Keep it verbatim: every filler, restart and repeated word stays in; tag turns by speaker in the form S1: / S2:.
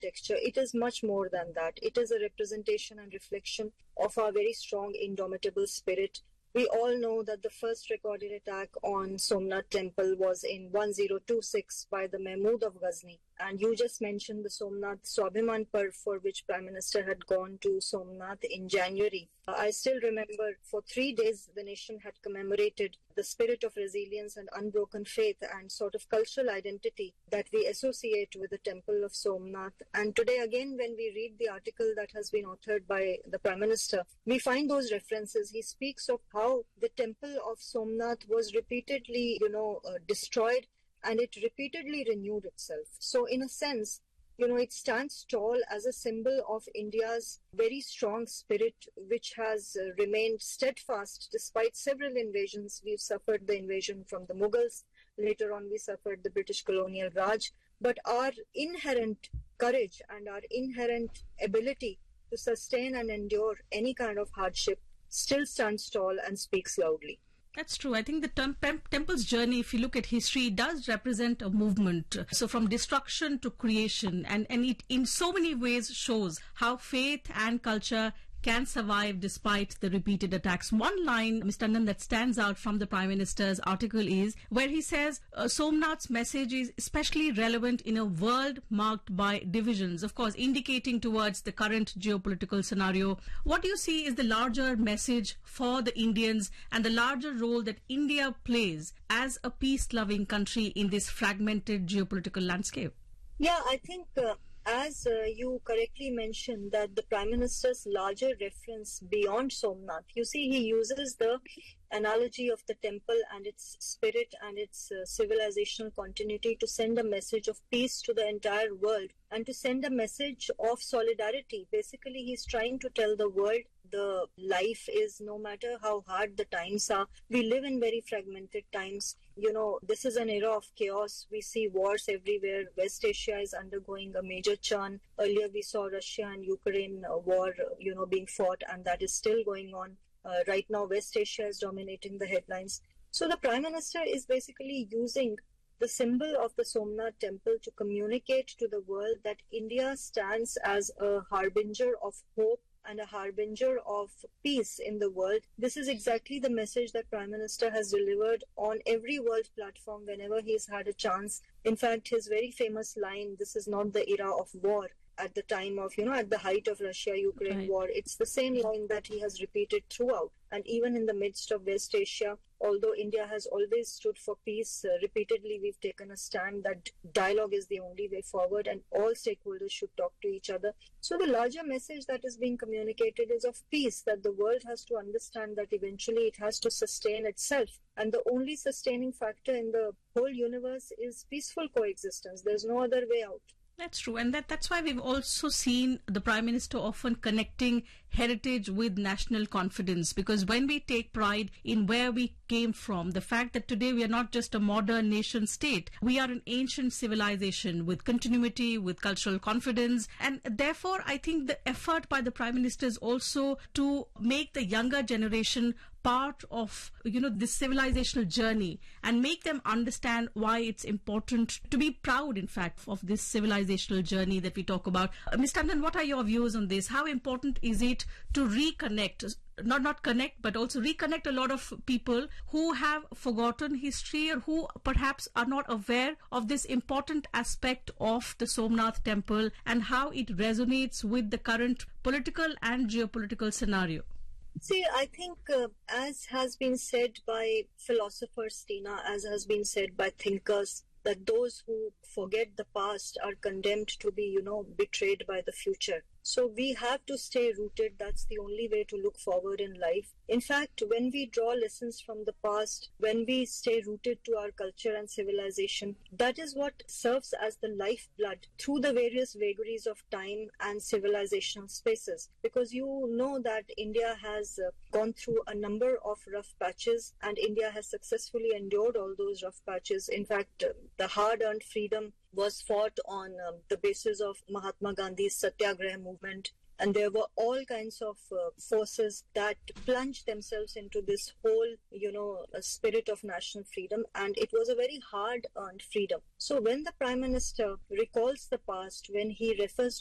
S1: architecture. It is much more than that. It is a representation and reflection of our very strong, indomitable spirit. We all know that the first recorded attack on Somnath Temple was in ten twenty-six by the Mahmud of Ghazni. And you just mentioned the Somnath Swabhiman Parv, for which Prime Minister had gone to Somnath in January. I still remember for three days the nation had commemorated the spirit of resilience and unbroken faith and sort of cultural identity that we associate with the temple of Somnath. And today again, when we read the article that has been authored by the Prime Minister, we find those references. He speaks of how the temple of Somnath was repeatedly, you know, uh, destroyed, and it repeatedly renewed itself. So in a sense, you know, it stands tall as a symbol of India's very strong spirit, which has uh, remained steadfast despite several invasions. We've suffered the invasion from the Mughals. Later on, we suffered the British colonial Raj. But our inherent courage and our inherent ability to sustain and endure any kind of hardship still stands tall and speaks loudly.
S2: That's true. I think the tem- temple's journey, if you look at history, does represent a movement. So from destruction to creation, and, and it in so many ways shows how faith and culture can survive despite the repeated attacks. One line, Mister Tandon, that stands out from the Prime Minister's article is where he says uh, Somnath's message is especially relevant in a world marked by divisions, of course, indicating towards the current geopolitical scenario. What do you see is the larger message for the Indians and the larger role that India plays as a peace-loving country in this fragmented geopolitical landscape?
S1: Yeah, I think... Uh As uh, you correctly mentioned, that the Prime Minister's larger reference beyond Somnath, you see, he uses the analogy of the temple and its spirit and its uh, civilizational continuity to send a message of peace to the entire world and to send a message of solidarity. Basically, he's trying to tell the world the life is, no matter how hard the times are, we live in very fragmented times. You know, this is an era of chaos. We see wars everywhere. West Asia is undergoing a major churn. Earlier, we saw Russia and Ukraine uh, war, you know, being fought, and that is still going on. Uh, right now, West Asia is dominating the headlines. So the Prime Minister is basically using the symbol of the Somnath Temple to communicate to the world that India stands as a harbinger of hope and a harbinger of peace in the world. This is exactly the message that Prime Minister has delivered on every world platform whenever he's had a chance. In fact, his very famous line, "This is not the era of war," at the time of, you know, at the height of Russia-Ukraine
S2: right.
S1: war, it's the same line that he has repeated throughout. And even in the midst of West Asia, although India has always stood for peace, uh, repeatedly we've taken a stand that dialogue is the only way forward and all stakeholders should talk to each other. So the larger message that is being communicated is of peace, that the world has to understand that eventually it has to sustain itself. And the only sustaining factor in the whole universe is peaceful coexistence. There's no other way out.
S2: That's true. And that, that's why we've also seen the Prime Minister often connecting heritage with national confidence, because when we take pride in where we came from, the fact that today we are not just a modern nation state, we are an ancient civilization with continuity, with cultural confidence. And therefore, I think the effort by the Prime Minister is also to make the younger generation part of, you know, this civilizational journey and make them understand why it's important to be proud, in fact, of this civilizational journey that we talk about. Uh, Mister Tandon, what are your views on this? How important is it to reconnect, not not connect, but also reconnect a lot of people who have forgotten history or who perhaps are not aware of this important aspect of the Somnath Temple and how it resonates with the current political and geopolitical scenario?
S1: See, I think uh, as has been said by philosophers, Tina, as has been said by thinkers, that those who forget the past are condemned to be, you know, betrayed by the future. So we have to stay rooted. That's the only way to look forward in life. In fact, when we draw lessons from the past, when we stay rooted to our culture and civilization, that is what serves as the lifeblood through the various vagaries of time and civilizational spaces. Because you know that India has uh, gone through a number of rough patches, and India has successfully endured all those rough patches. In fact, uh, the hard-earned freedom was fought on um, the basis of Mahatma Gandhi's Satyagraha movement. And there were all kinds of uh, forces that plunged themselves into this whole, you know, uh, spirit of national freedom. And it was a very hard-earned freedom. So when the Prime Minister recalls the past, when he refers